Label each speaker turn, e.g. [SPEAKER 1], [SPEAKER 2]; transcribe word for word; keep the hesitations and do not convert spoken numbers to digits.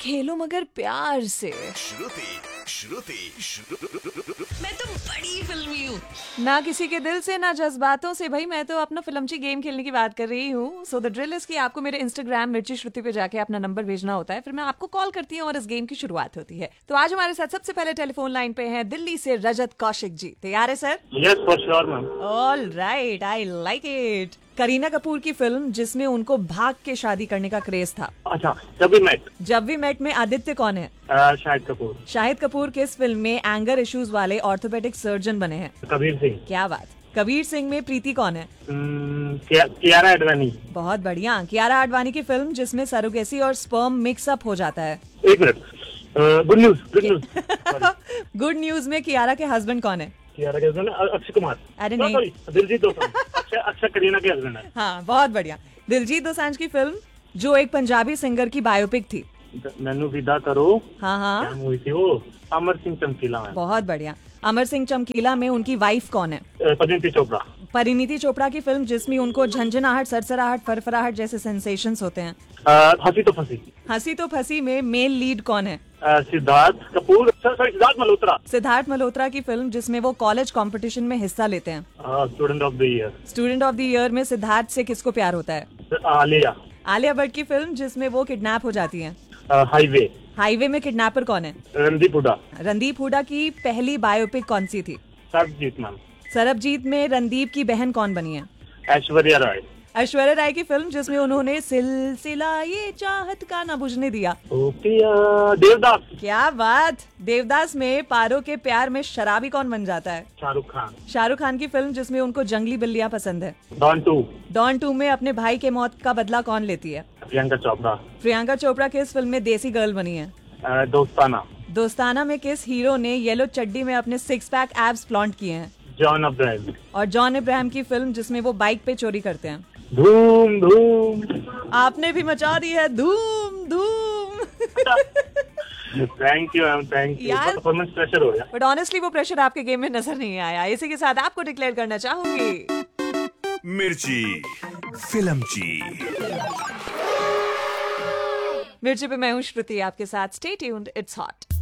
[SPEAKER 1] खेलो मगर प्यार से।
[SPEAKER 2] श्रुति श्रुति श्रुति
[SPEAKER 3] मैं तो बड़ी फिल्मी हूँ।
[SPEAKER 1] ना किसी के दिल से ना जज्बातों से, भाई मैं तो अपना फिल्मची गेम खेलने की बात कर रही हूँ। सो द ड्रिल इज कि आपको मेरे इंस्टाग्राम मिर्ची श्रुति पे जाके अपना नंबर भेजना होता है, फिर मैं आपको कॉल करती हूँ और इस गेम की शुरुआत होती है। तो आज हमारे साथ सबसे पहले टेलीफोन लाइन पे है दिल्ली से रजत कौशिक जी। तैयार है sir?
[SPEAKER 4] Yes for sure ma'am.
[SPEAKER 1] All right, I like it. Kareena Kapoor की फिल्म जिसमें उनको भाग के शादी करने का क्रेज था।
[SPEAKER 4] अच्छा, जब भी मेट।
[SPEAKER 1] जब वी मेट में आदित्य कौन है?
[SPEAKER 4] आ, शाहिद कपूर।
[SPEAKER 1] शाहिद कपूर किस फिल्म में एंगर इश्यूज वाले ऑर्थोपेडिक सर्जन बने हैं?
[SPEAKER 4] कबीर सिंह।
[SPEAKER 1] क्या बात। कबीर सिंह में प्रीति कौन है?
[SPEAKER 4] हम्म, किया, कियारा एडवाणी।
[SPEAKER 1] बहुत बढ़िया। कियारा आडवाणी की फिल्म जिसमें सरोगेसी और स्पर्म मिक्स अप हो जाता है।
[SPEAKER 4] एक minute, good news good news
[SPEAKER 1] good news में कियारा के हस्बैंड कौन है?
[SPEAKER 4] कियारा के हस्बैंड अक्षय कुमार।
[SPEAKER 1] अरे नहीं,
[SPEAKER 4] सॉरी, दिलजीत दोसांझ। अक्षय अक्षय करीना के हस्बैंड है।
[SPEAKER 1] हाँ बहुत बढ़िया। दिलजीत दोसांझ की फिल्म जो एक पंजाबी सिंगर की बायोपिक थी।
[SPEAKER 4] मैनू विदा करो।
[SPEAKER 1] हाँ हाँ,
[SPEAKER 4] क्या मूवी थी वो? अमर सिंह चमकीला में।
[SPEAKER 1] बहुत बढ़िया। अमर सिंह चमकीला में उनकी वाइफ कौन है?
[SPEAKER 4] परिणीति चोपड़ा।
[SPEAKER 1] परिणीति चोपड़ा की फिल्म जिसमें उनको झंझनाहट, सरसराहट, फरफराहट जैसे सेंसेशंस होते हैं।
[SPEAKER 4] हंसी तो फंसी।
[SPEAKER 1] हंसी तो फंसी में मेल लीड कौन है?
[SPEAKER 4] सिद्धार्थ कपूर, सॉरी सिद्धार्थ मल्होत्रा।
[SPEAKER 1] सिद्धार्थ मल्होत्रा की फिल्म जिसमें वो कॉलेज कंपटीशन में हिस्सा लेते हैं।
[SPEAKER 4] Student of the year.
[SPEAKER 1] Student of the year में सिद्धार्थ से किसको प्यार होता है?
[SPEAKER 4] आलिया।
[SPEAKER 1] आलिया भट्ट की फिल्म जिसमें वो किडनैप हो जाती हैं।
[SPEAKER 4] हाईवे।
[SPEAKER 1] हाईवे में किडनैपर कौन है?
[SPEAKER 4] रणदीप हुडा।
[SPEAKER 1] रणदीप हुडा की पहली बायोपिक कौन सी थी?
[SPEAKER 4] सरबजीत मैम।
[SPEAKER 1] सरबजीत में रणदीप की बहन कौन बनी है?
[SPEAKER 4] ऐश्वर्या राय।
[SPEAKER 1] ऐश्वर्या राय की फिल्म जिसमें उन्होंने सिलसिला ये चाहत का ना बुझने दिया।
[SPEAKER 4] ओ पिया, देवदास।
[SPEAKER 1] क्या बात। देवदास में पारो के प्यार में शराबी कौन बन जाता है?
[SPEAKER 4] शाहरुख खान।
[SPEAKER 1] शाहरुख खान की फिल्म जिसमें उनको जंगली बिल्लियां पसंद है।
[SPEAKER 4] Don to.
[SPEAKER 1] डॉन टू में अपने भाई के मौत का बदला कौन लेती है?
[SPEAKER 4] प्रियंका चोपड़ा।
[SPEAKER 1] प्रियंका चोपड़ा किस फिल्म में देसी गर्ल बनी है?
[SPEAKER 4] आ, दोस्ताना।
[SPEAKER 1] दोस्ताना में किस हीरो ने येलो चड्डी में अपने सिक्स पैक एब्स फ्लॉन्ट किए हैं?
[SPEAKER 4] John Abraham.
[SPEAKER 1] और जॉन अब्राहम की फिल्म जिसमें वो बाइक पे चोरी करते हैं।
[SPEAKER 4] धूम धूम।
[SPEAKER 1] आपने भी मचा दी है धूम धूम।
[SPEAKER 4] Thank you ma'am, thank you.
[SPEAKER 1] यार-
[SPEAKER 4] परफॉर्मेंस प्रेशर हो गया।
[SPEAKER 1] बट ऑनेस्टली वो प्रेशर आपके गेम में नजर नहीं आया। इसी के साथ आपको डिक्लेयर करना चाहूंगी
[SPEAKER 2] मिर्ची फिल्मची।
[SPEAKER 1] मिर्ची पे मैं हूँ श्रुति आपके साथ। Stay tuned, it's hot.